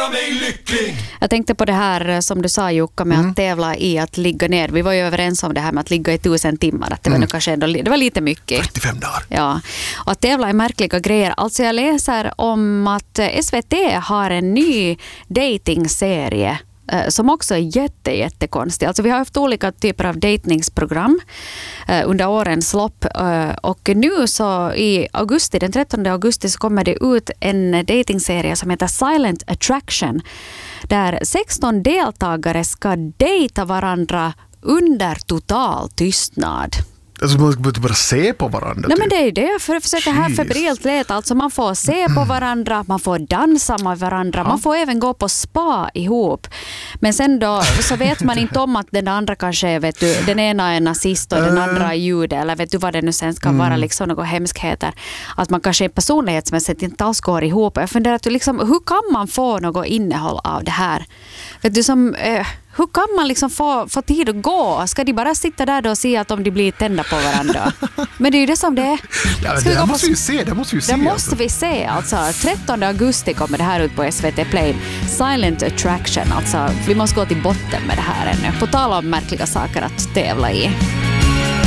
göra mig lycklig. Jag tänkte på det här som du sa, Jukka, med att tävla i att ligga ner. Vi var ju överens om det här med att ligga i 1000 timmar. Att det var nog kanske ändå, det var lite mycket. 45 dagar. Ja, och att tävla är märkliga grejer. Alltså jag läser om att SVT har en ny datingserie som också är jättekonstig. Alltså vi har haft olika typer av datingsprogram under årens lopp och nu så i augusti, den 13 augusti så kommer det ut en datingserie som heter Silent Attraction där 16 deltagare ska dejta varandra under total tystnad. Alltså man ska bara se på varandra. Nej, men det är det jag försöker här febrilt leta. Alltså man får se på varandra, man får dansa med varandra, man får även gå på spa ihop. Men sen då så vet man inte om att den andra kanske, vet du, den ena är nazist och den andra är jude, eller vet du vad det nu sen ska vara, liksom några hemskheter. Att man kanske personlighetsmässigt inte alls går ihop. Jag funderar att liksom, hur kan man få något innehåll av det här? Vet du, som... hur kan man liksom få tid att gå? Ska de bara sitta där då och se att om de blir tända på varandra? Men det är ju det som det är. Ja, det måste vi se. Det måste vi se. Alltså, 13 augusti kommer det här ut på SVT Play. Silent Attraction. Alltså, vi måste gå till botten med det här ännu. På tal om märkliga saker att tävla i.